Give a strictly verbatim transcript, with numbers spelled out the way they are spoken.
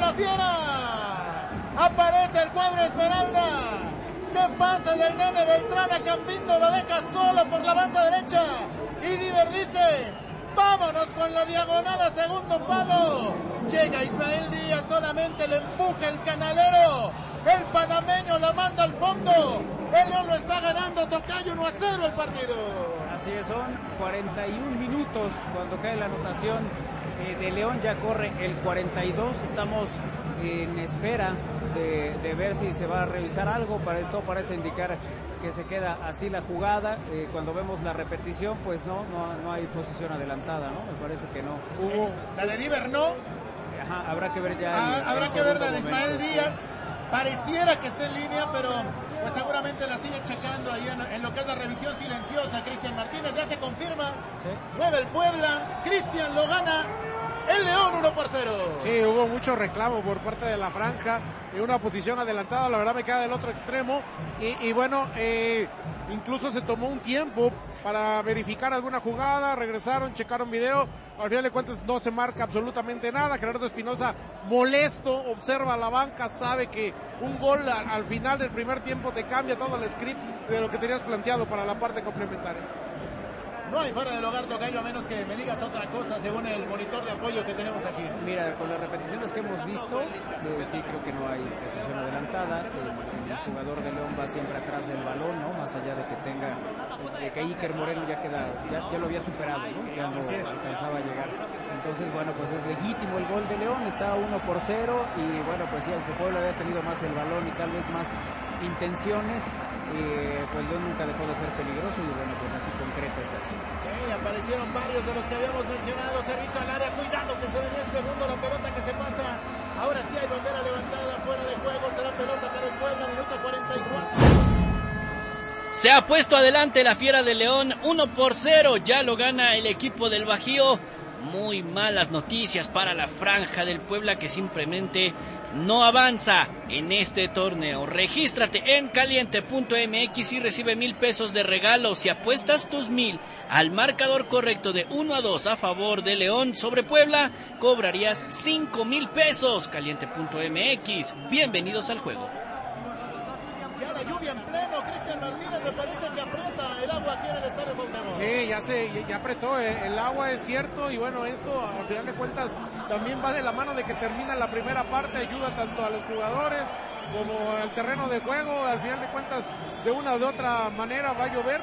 la Fiera. Aparece el cuadro Esmeralda. ¿Qué pasa del nene Beltrán? A Cambindo lo deja solo por la banda derecha. Y Diver dice: vámonos con la diagonal a segundo palo. Llega Ismael Díaz, solamente le empuja el canalero. El panameño la manda al fondo. El León lo está ganando, tocayo, uno a cero el partido. Así es, son cuarenta y un minutos cuando cae la anotación eh, de León, ya corre el cuarenta y dos. Estamos en espera de, de ver si se va a revisar algo. Para todo parece indicar que se queda así la jugada. Eh, cuando vemos la repetición, pues no, no, no hay posición adelantada, ¿no? Me parece que no. Hubo la de Diver, ¿no? Ajá, habrá que ver ya. Ah, el, habrá el que ver la de momento. Ismael Díaz. Pareciera que está en línea, pero pues seguramente la sigue checando ahí en, en lo que es la revisión silenciosa. Cristian Martínez, ya se confirma. ¿Sí? Mueve el Puebla. Cristian lo gana. El León uno por cero. Sí, hubo mucho reclamo por parte de la franja, en una posición adelantada, la verdad me queda del otro extremo, y, y bueno, eh, incluso se tomó un tiempo para verificar alguna jugada, regresaron, checaron video, al final de cuentas no se marca absolutamente nada. Gerardo Espinosa, molesto, observa la banca, sabe que un gol al, al final del primer tiempo te cambia todo el script de lo que tenías planteado para la parte complementaria. No hay fuera del hogar, tocayo, a menos que me digas otra cosa según el monitor de apoyo que tenemos aquí. Mira, con las repeticiones que hemos visto, eh, sí creo que no hay posición adelantada. El, el jugador de León va siempre atrás del balón, ¿no? Más allá de que tenga, de que Iker Moreno ya queda, ya, ya lo había superado, ¿no? Ya no alcanzaba a llegar. Entonces, bueno, pues es legítimo el gol de León, está uno por cero, y bueno, pues sí, aunque Puebla había tenido más el balón y tal vez más intenciones, eh, pues León nunca dejó de ser peligroso, y bueno, pues aquí concreta esta acción. Sí, aparecieron varios de los que habíamos mencionado. Servicio al área, cuidado que se venía el segundo, la pelota que se pasa. Ahora sí hay bandera levantada, fuera de juego, será pelota para el Puebla, minuto cuarenta y cuatro. Se ha puesto adelante la Fiera de León, uno por cero, ya lo gana el equipo del Bajío. Muy malas noticias para la franja del Puebla, que simplemente no avanza en este torneo. Regístrate en caliente punto m x y recibe mil pesos de regalo si apuestas tus mil al marcador correcto de uno a dos a favor de León sobre Puebla, cobrarías cinco mil pesos. caliente punto m x, bienvenidos al juego. Ya la lluvia en pleno, Cristian Martínez, me parece que aprieta el agua aquí en el estadio Cuauhtémoc. Sí, ya se, ya apretó el agua, es cierto, y bueno, esto al final de cuentas también va de la mano de que termina la primera parte, ayuda tanto a los jugadores como al terreno de juego. Al final de cuentas, de una u otra manera va a llover,